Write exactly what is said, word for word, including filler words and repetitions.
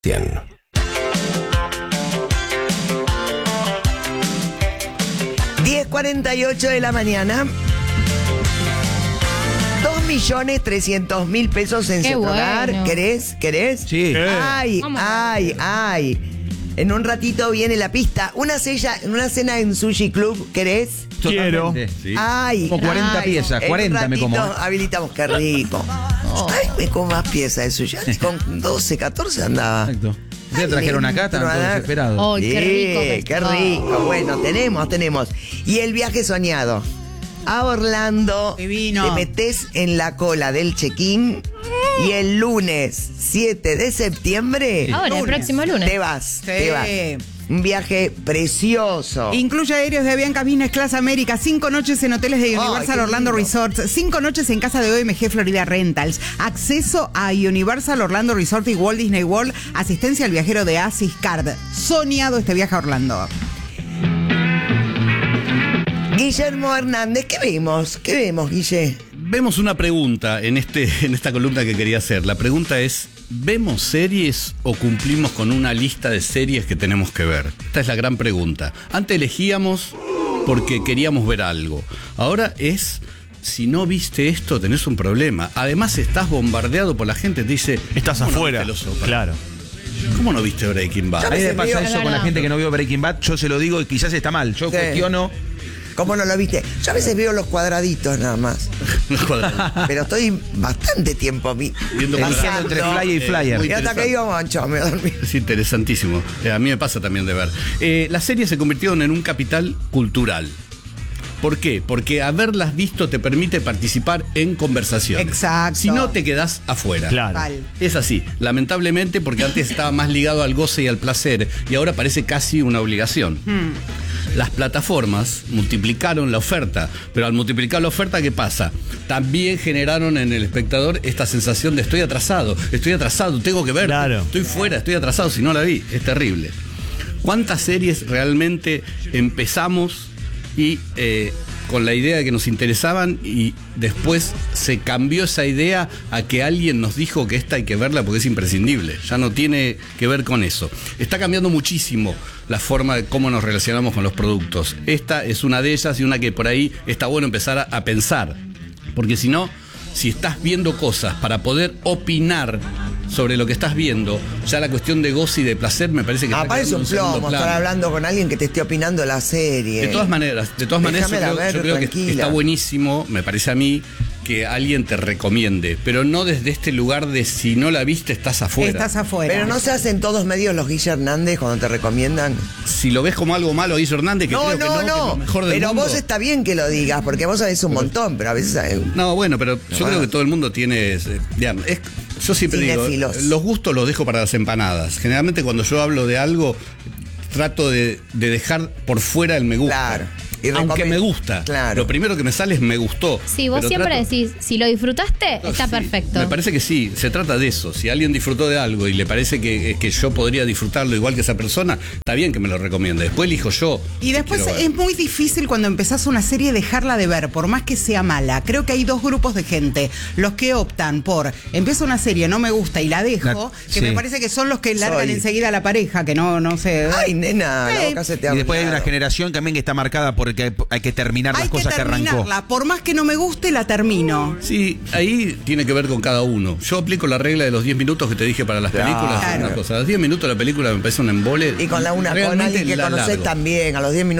cien. diez cuarenta y ocho de la mañana. dos millones trescientos mil pesos en Qué Cetrogar. bueno. ¿Querés? ¿Querés? Sí. Ay, Vamos. ay, ay. En un ratito viene la pista. Una, sella, una cena en Sushi Club. ¿Querés? Quiero. Sí. Ay, Como cuarenta ay, piezas, en cuarenta un me como. ratito habilitamos, qué rico. Ay, me como más piezas de sushi. Antes con doce, catorce andaba. Exacto. Ya trajeron acá, estaban todos desesperados. Ay, qué rico que Sí, qué está. rico. Bueno, tenemos, tenemos. Y el viaje soñado. A Orlando. Divino. Te metés en la cola del check-in. Y el lunes siete de septiembre. Ahora, el Lunes. próximo lunes. Te vas, Sí. te vas. Un viaje precioso. Incluye aéreos de Avianca Business Class América, cinco noches en hoteles de Ay, Universal qué Orlando lindo. Resorts, cinco noches en casa de O M G Florida Rentals, acceso a Universal Orlando Resort y Walt Disney World, asistencia al viajero de Asis Card. Soñado este viaje a Orlando. Guillermo Hernández, ¿qué vemos? ¿Qué vemos, Guille? Vemos una pregunta en, este, en esta columna que quería hacer. La pregunta es, ¿vemos series o cumplimos con una lista de series que tenemos que ver? Esta es la gran pregunta. Antes elegíamos porque queríamos ver algo. Ahora es, si no viste esto, tenés un problema. Además estás bombardeado por la gente. Te dice, Estás ¿cómo no afuera. viste Los Sopranos? Claro. ¿Cómo no viste Breaking Bad? Ya A mí me se pasa vio. eso con la gente que no vio Breaking Bad. Yo se lo digo y quizás está mal. Yo Sí. cuestiono. ¿Cómo no lo viste? Yo a veces veo los cuadraditos nada más. Pero estoy bastante tiempo vi- Viendo Eligiendo entre pasando. flyer y Eh, flyer. muy Y hasta que interesante. digo, mancho, me dormí. Es interesantísimo. Eh, a mí me pasa también de ver. Eh, las series se convirtieron en un capital cultural. ¿Por qué? Porque haberlas visto te permite participar en conversaciones. Exacto. Si no, te quedás afuera. Claro. Val. Es así, lamentablemente, porque antes estaba más ligado al goce y al placer y ahora parece casi una obligación. Las plataformas multiplicaron la oferta, pero al multiplicar la oferta, ¿qué pasa? También generaron en el espectador esta sensación de estoy atrasado, estoy atrasado, tengo que ver, Claro. estoy fuera, estoy atrasado, si no la vi, es terrible. ¿Cuántas series realmente empezamos y eh, con la idea de que nos interesaban y después se cambió esa idea a que alguien nos dijo que esta hay que verla porque es imprescindible? Ya no tiene que ver con eso. Está cambiando muchísimo la forma de cómo nos relacionamos con los productos. Esta es una de ellas y una que por ahí está bueno empezar a, a pensar. Porque si no, si estás viendo cosas para poder opinar sobre lo que estás viendo, ya la cuestión de goce y de placer me parece que está Aparece quedando un en segundo plomo estar plano. hablando con alguien que te esté opinando la serie. De todas maneras, de todas maneras yo Déjamela creo, ver, yo creo que tranquila. está buenísimo, me parece a mí, que alguien te recomiende, pero no desde este lugar de si no la viste estás afuera. Estás afuera. Pero no se hacen todos medios los Guille Hernández cuando te recomiendan. Si lo ves como algo malo, Guillermo Hernández, que No, creo que no, no, que es lo no. mejor del Pero mundo. vos está bien que lo digas, porque vos sabés un montón, pero a veces hay- No, bueno, pero yo Bueno. creo que todo el mundo tiene, eh, digamos, es- yo siempre Cinéfilos. digo, los gustos los dejo para las empanadas. Generalmente cuando yo hablo de algo, trato de, de dejar por fuera el me gusta. Claro. Y Aunque recomen- me gusta. Claro. Lo primero que me sale es me gustó. Sí, vos Pero siempre trato- decís, si lo disfrutaste, está Sí, perfecto. Me parece que sí, se trata de eso. Si alguien disfrutó de algo y le parece que, que yo podría disfrutarlo igual que esa persona, está bien que me lo recomiende. Después elijo yo. Y qué después quiero ver. es muy difícil cuando empezás una serie dejarla de ver, por más que sea mala. Creo que hay dos grupos de gente. Los que optan por, empiezo una serie, no me gusta y la dejo, La- que sí. me parece que son los que largan Soy. enseguida a la pareja, que no, no sé. Ay, nena, la Sí. boca se te Y ha después hay una olvidado. generación también que está marcada porque hay, hay que terminar Hay las que cosas que arrancó. terminarla, por más que no me guste, la termino. Sí, ahí tiene que ver con cada uno. Yo aplico la regla de los diez minutos que te dije para las Claro. películas. Una cosa. A los diez minutos la película me parece un embole. Y con la una con Realmente alguien que la conoces largo. también, a los diez minutos.